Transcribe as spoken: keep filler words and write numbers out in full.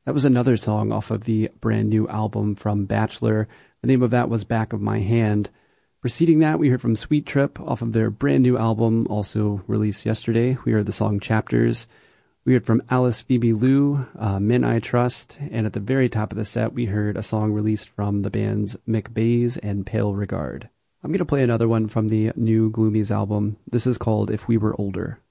That was another song off of the brand new album from Bachelor. The name of that was Back of My Hand. Preceding that, we heard from Sweet Trip off of their brand new album, also released yesterday. We heard the song Chapters. We heard from Alice Phoebe Lou, uh, Men I Trust. And at the very top of the set, we heard a song released from the bands McBays and Pale Regard. I'm going to play another one from the new Gloomies album. This is called If We Were Older.